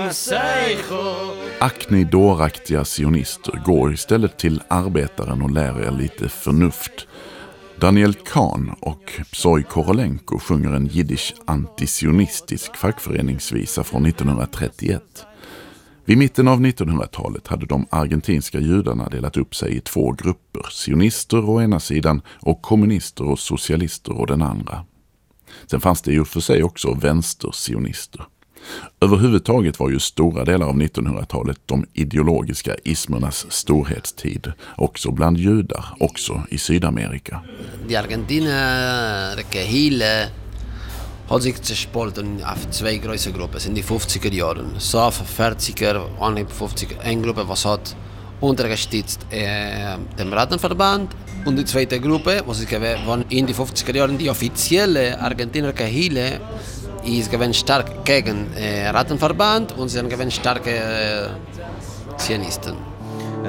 Akni-dåraktiga sionister, går istället till Arbetaren och lär er lite förnuft. Daniel Kahn och Psoi Korolenko sjunger en jiddisch antisionistisk fackföreningsvisa från 1931. Vid mitten av 1900-talet hade de argentinska judarna delat upp sig i två grupper, sionister å ena sidan och kommunister och socialister å den andra. Sen fanns det ju för sig också vänstersionister. Överhuvudtaget var ju stora delar av 1900-talet de ideologiska ismernas storhetstid, också bland judar, också i Sydamerika. Die Argentiner Kahile hat sich zerspalten auf zwei große Gruppen in die 50er Jahren. So für 40er und 50er. Eine Gruppe was hat untergestützt dem Rattenverband und die zweite Gruppe, was ist waren in die 50er Jahren die offizielle Argentiner Kahile ist gewesen stark gegen Rattenverband und sie sind gewesen starke Zionisten.